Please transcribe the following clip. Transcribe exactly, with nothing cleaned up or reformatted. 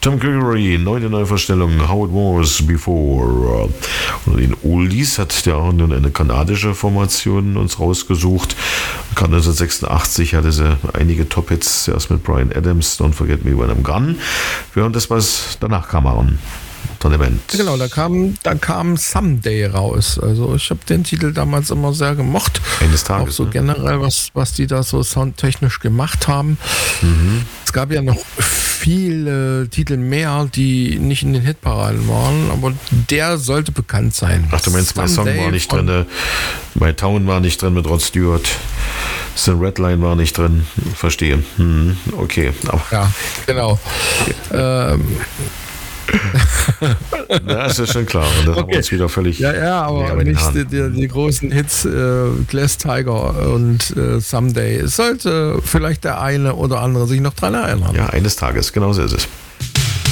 Tom Gregory, neue Neuverstellung, How It Was Before. Und in Oldies hat der auch nun eine kanadische Formation uns rausgesucht. neunzehnhundertsechsundachtzig hatte sie einige Top-Hits, erst mit Bryan Adams, Don't Forget Me When I'm Gone. Wir hören das, was danach kam, Aaron. Genau, da kam, da kam Someday raus. Also ich habe den Titel damals immer sehr gemocht. Eines Tages. Auch so ne? generell, was, was die da so soundtechnisch gemacht haben. Mhm. Es gab ja noch viele Titel mehr, die nicht in den Hitparaden waren, aber der sollte bekannt sein. Ach, du meinst, mein Song war nicht drin, My Town war nicht drin mit Rod Stewart, The Red Line war nicht drin, verstehe. Hm, okay. Aber ja, genau. ähm, ja, ist ja schon klar. Und das okay. haben wir uns wieder völlig. Ja, ja, aber nicht die, die, die großen Hits, äh, Glass Tiger und äh, Someday. Es sollte vielleicht der eine oder andere sich noch dran erinnern. Ja, eines Tages, genau so ist es.